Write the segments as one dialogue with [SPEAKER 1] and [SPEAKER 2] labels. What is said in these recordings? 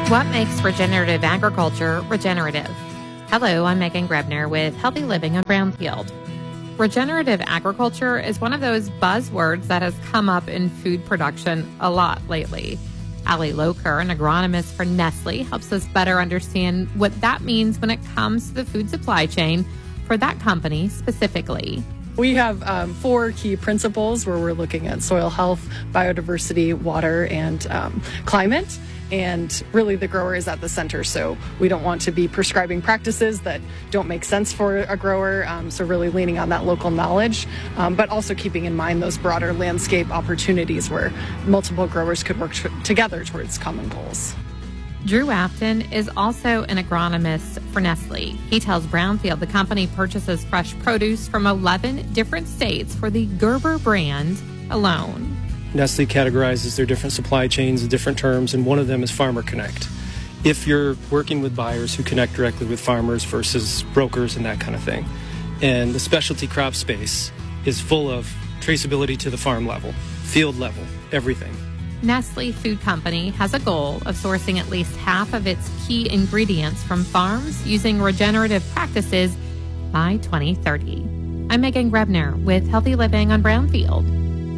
[SPEAKER 1] What makes regenerative agriculture regenerative? Hello, I'm Megan Grebner with Healthy Living on Brownfield. Regenerative agriculture is one of those buzzwords that has come up in food production a lot lately. Ali Loker, an agronomist for Nestle, helps us better understand what that means when it comes to the food supply chain for that company specifically.
[SPEAKER 2] We have 4 key principles where we're looking at soil health, biodiversity, water, and climate. And really the grower is at the center. So we don't want to be prescribing practices that don't make sense for a grower. So really leaning on that local knowledge, but also keeping in mind those broader landscape opportunities where multiple growers could work together towards common goals.
[SPEAKER 1] Drew Afton is also an agronomist for Nestle. He tells Brownfield the company purchases fresh produce from 11 different states for the Gerber brand alone.
[SPEAKER 3] Nestle categorizes their different supply chains in different terms, and one of them is Farmer Connect. If you're working with buyers who connect directly with farmers versus brokers and that kind of thing. And the specialty crop space is full of traceability to the farm level, field level, everything.
[SPEAKER 1] Nestle Food Company has a goal of sourcing at least half of its key ingredients from farms using regenerative practices by 2030. I'm Megan Grebner with Healthy Living on Brownfield.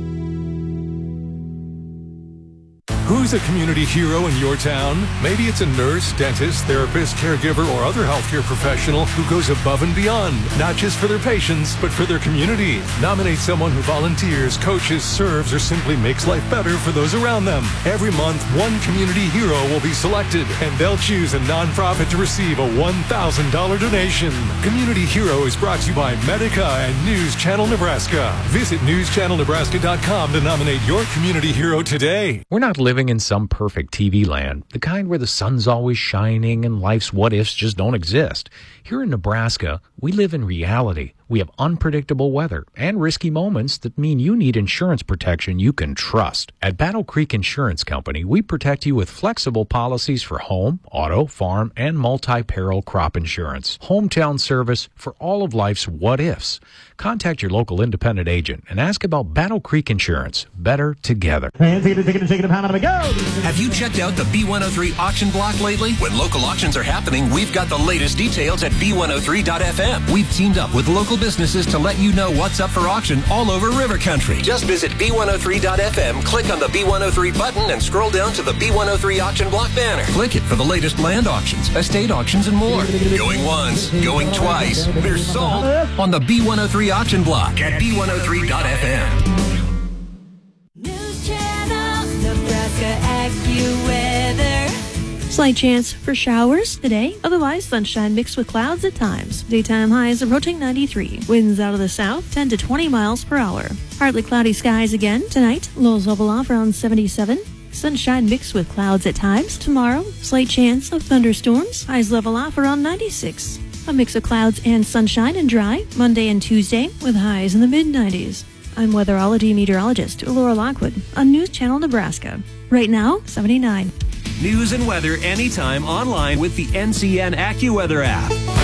[SPEAKER 4] Who's a community hero in your town? Maybe it's a nurse, dentist, therapist, caregiver, or other healthcare professional who goes above and beyond, not just for their patients, but for their community. Nominate someone who volunteers, coaches, serves, or simply makes life better for those around them. Every month, one community hero will be selected, and they'll choose a nonprofit to receive a $1,000 donation. Community Hero is brought to you by Medica and News Channel Nebraska. Visit newschannelnebraska.com to nominate your community hero today.
[SPEAKER 5] We're not living in some perfect TV land, the kind where the sun's always shining and life's what-ifs just don't exist. Here in Nebraska, we live in reality. We have unpredictable weather and risky moments that mean you need insurance protection you can trust. At Battle Creek Insurance Company, we protect you with flexible policies for home, auto, farm, and multi-peril crop insurance. Hometown service for all of life's what-ifs. Contact your local independent agent and ask about Battle Creek Insurance. Better together.
[SPEAKER 6] Have you
[SPEAKER 7] checked out the B103 auction block lately? When local auctions are happening, we've got the latest details at B103.fm. We've teamed up with local businesses to let you know what's up for auction all over River Country. Just visit B103.fm, click on the B103 button, and scroll down to the B103 auction block banner. Click it for the latest land auctions, estate auctions, and more. Going once, going twice. They're sold on the B103 auction block at B103.fm.
[SPEAKER 8] News Channel, Nebraska AccuWeather.
[SPEAKER 9] Slight chance for showers today, otherwise sunshine mixed with clouds at times. Daytime highs approaching 93. Winds out of the south 10 to 20 miles per hour. Partly cloudy skies again tonight. Lows level off around 77. Sunshine mixed with clouds at times. Tomorrow, slight chance of thunderstorms. Highs level off around 96. A mix of clouds and sunshine and dry Monday and Tuesday with highs in the mid-90s. I'm weatherology meteorologist Laura Lockwood on News Channel Nebraska. Right now, 79.
[SPEAKER 7] News and weather anytime online with the NCN AccuWeather app.